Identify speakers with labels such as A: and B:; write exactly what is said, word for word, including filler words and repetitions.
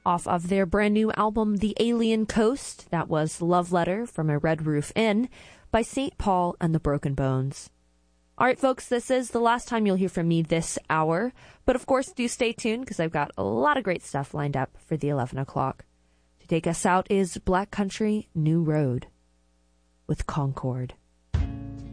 A: off of their brand new album, The Alien Coast. That was Love Letter from a Red Roof Inn by Saint Paul and the Broken Bones. All right, folks, this is the last time you'll hear from me this hour. But of course, do stay tuned because I've got a lot of great stuff lined up for the eleven o'clock. To take us out is Black Country New Road with Concord.